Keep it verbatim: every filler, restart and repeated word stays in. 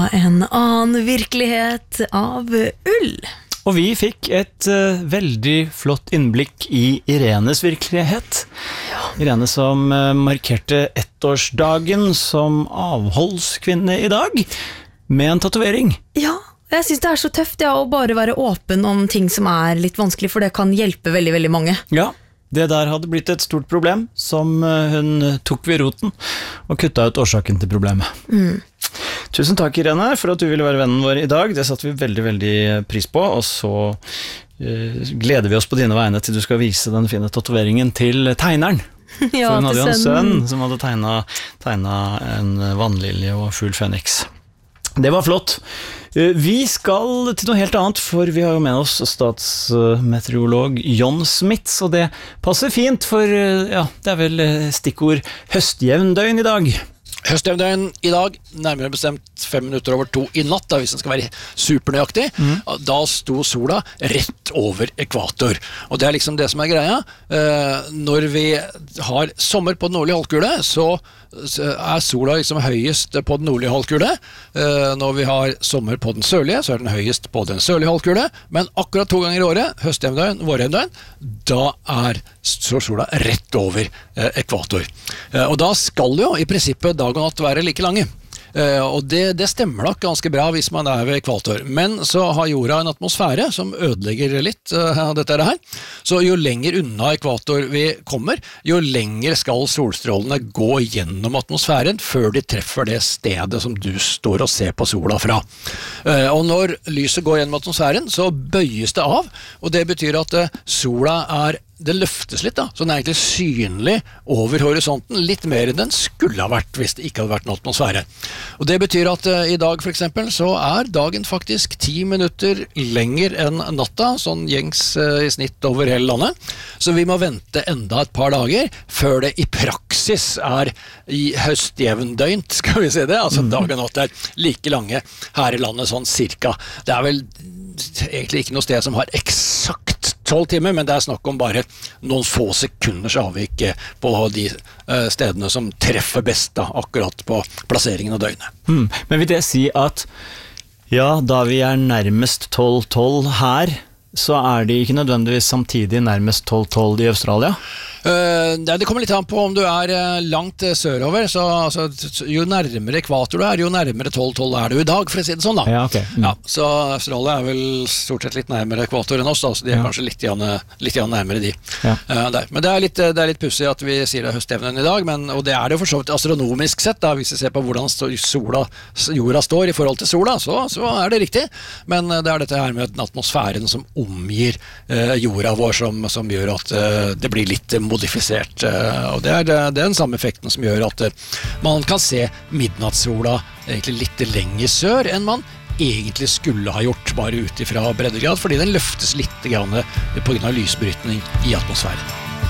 En annen virkelighet av ull. Og vi fikk et uh, veldig flott innblikk i Irenes virkelighet. Ja. Irene som uh, markerte ettårsdagen som avholdskvinne i dag, med en tatovering. Ja, jeg synes det er så tøft ja, å bare være åpen om ting som er litt vanskelig, for det kan hjelpe veldig, veldig mange. Ja, det der hadde blitt et stort problem, som uh, hun tok ved roten, og kutta ut årsaken til problemet. Mm. Tusen takk, Irene, for at du ville være vennen vår i dag. Det satte vi veldig, veldig pris på, og så uh, gleder vi oss på dine vegne til du skal vise den fine tatoveringen til tegneren. Ja, for hun hadde jo en sønnen. sønn som hadde tegnet, tegnet en vannlilje og fugl føniks. Det var flott. Uh, vi skal til noe helt annet, for vi har jo med oss statsmeteorolog John Smits, og det passer fint, for uh, ja, det er vel stikkord høstjevndøgn i dag. Høstjevndøgn i dag, nærmere bestemt fem minutter over to i natt, da, hvis den skal være supernøyaktig. Mm. Da sto sola rett over ekvator. Og det er liksom det som er greia. Eh, når vi har sommer på den nordlige halvkule, så er sola liksom høyest på den nordlige halvkule. Eh, når vi har sommer på den sørlige, så er den høyest på den sørlige halvkule. Men akkurat to ganger i året, høstjevndøgn, vårjevndøgn, da er sola rett over eh, ekvator. Eh, og da skal jo i prinsippet dag og natt være like lange. Uh, og det, det stemmer nok ganske bra hvis man er ved ekvator. Men så har jorda en atmosfære som ødelegger litt uh, av dette her. Så jo lenger unna ekvator vi kommer, jo lenger skal solstrålene gå gjennom atmosfæren før de treffer det stedet som du står og ser på sola fra. Uh, og når lyset går gjennom atmosfæren, så bøyes det av, og det betyr at uh, sola er det løftes litt da, så den er egentlig synlig over horisonten, litt mer enn den skulle ha vært hvis det ikke hadde vært en atmosfære. Og det betyr at uh, i dag for eksempel, så er dagen faktisk ti minutter lenger enn natta, sånn gjengs uh, i snitt over hele landet. Så vi må vente enda et par dager, før det i praksis er i høstjevndøgnt, skal vi si det, altså dag og natt er like lange her i landet, sånn cirka. Det er vel egentlig ikke noe sted som har eksakt tolv timer, men det er snakk om bare noen få sekunders avvik på de stedene som treffer best da, akkurat på plasseringen av døgnet. Hmm. Men vil det si at ja, da vi er nærmest tolv tolv her, så er de ikke nødvendigvis samtidig nærmest tolv tolv i Australia? Uh, det kommer litt an på om du er uh, langt uh, sørover, så altså, jo nærmere ekvator du er, jo nærmere tolv tolv er du i dag, for å si det sånn da. Ja, okay. mm. Ja, så Australia er vel stort sett litt nærmere ekvator enn oss, da, så de er ja. kanskje litt, grann, litt grann nærmere de. Ja. Uh, der. Men det er litt, det er litt pussig at vi sier det er høstjevndøgn i dag, men, og det er det for så vidt astronomisk sett, da, hvis vi ser på hvordan sola, jorda står i forhold til sola, så, så er det riktig. Men uh, det er dette her med den atmosfæren som omgir uh, jorda vår, som, som gjør at uh, det blir litt modifisert, og det er, det er den samme effekten som gjør at man kan se midnattssola egentlig litt lenger sør enn man egentlig skulle ha gjort, bare ut ifra breddegrad, fordi den løftes litt grann på grunn av lysbrytning i atmosfæren.